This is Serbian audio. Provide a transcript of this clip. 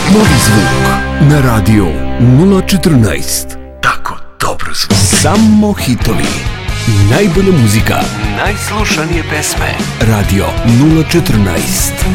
Novi zvuk na radio 014. Tako dobro zvuk. Samo hitovi. Najbolja muzika. Najslušanije pesme. Radio 014.